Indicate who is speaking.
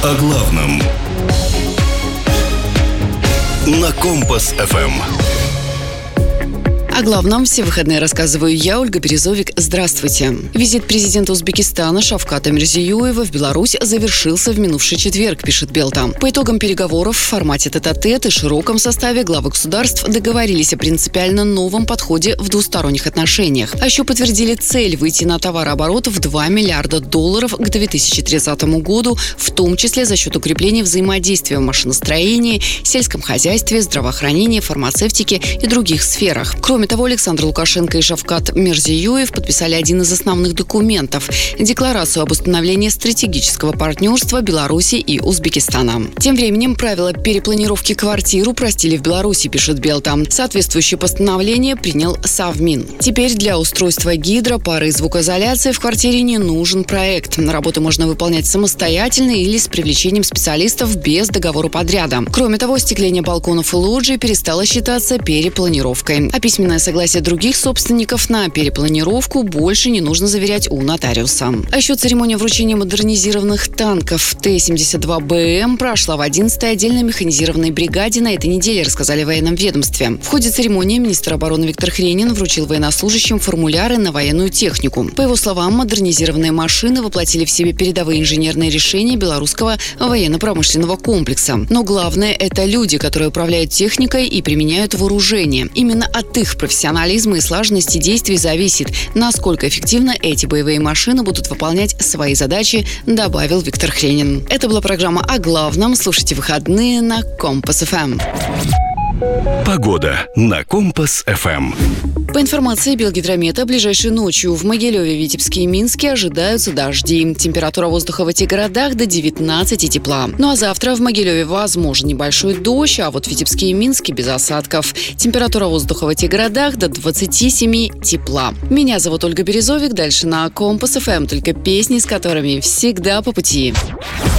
Speaker 1: О главном на Компас-ФМ.
Speaker 2: О главном все выходные рассказываю я, Ольга Березовик. Здравствуйте. Визит президента Узбекистана Шавката Мирзиёева в Беларусь завершился в минувший четверг, пишет Белта. По итогам переговоров в формате тет-а-тет и широком составе главы государств договорились о принципиально новом подходе в двусторонних отношениях. А еще подтвердили цель выйти на товарооборот в $2 миллиарда к 2030 году, в том числе за счет укрепления взаимодействия в машиностроении, сельском хозяйстве, здравоохранении, фармацевтике и других сферах. Кроме того, Александр Лукашенко и Шавкат Мирзиёев подписали один из основных документов – Декларацию об установлении стратегического партнерства Беларуси и Узбекистана. Тем временем правила перепланировки квартир упростили в Беларуси, пишет Белта. Соответствующее постановление принял Совмин. Теперь для устройства гидро, пары и звукоизоляции в квартире не нужен проект. Работы можно выполнять самостоятельно или с привлечением специалистов без договора подряда. Кроме того, остекление балконов и лоджий перестало считаться перепланировкой. А письменное согласие других собственников на перепланировку больше не нужно заверять у нотариуса. А еще церемония вручения модернизированных танков Т-72БМ прошла в 11-й отдельной механизированной бригаде на этой неделе, рассказали в военном ведомстве. В ходе церемонии министр обороны Виктор Хренин вручил военнослужащим формуляры на военную технику. По его словам, модернизированные машины воплотили в себе передовые инженерные решения белорусского военно-промышленного комплекса. Но главное – это люди, которые управляют техникой и применяют вооружение. Именно от их профессионализма и слаженности действий зависит, насколько эффективно эти боевые машины будут выполнять свои задачи, добавил Виктор Хренин. Это была программа «О главном». Слушайте выходные на Компас-ФМ.
Speaker 1: Погода на Компас-ФМ.
Speaker 2: По информации Белгидромета, ближайшей ночью в Могилеве, Витебске и Минске ожидаются дожди. Температура воздуха в этих городах до 19 тепла. Ну а завтра в Могилеве возможен небольшой дождь, а вот в Витебске и Минске без осадков. Температура воздуха в этих городах до 27 тепла. Меня зовут Ольга Березовик. Дальше на Компас-ФМ только песни, с которыми всегда по пути.